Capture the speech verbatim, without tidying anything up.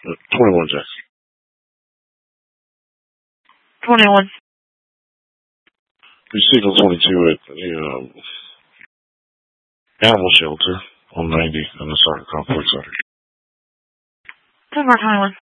Uh, twenty-one, Jackson. twenty-one. You signal twenty-two at the um, animal shelter on ninety on the Sergeant Complex Center. Denver twenty-one.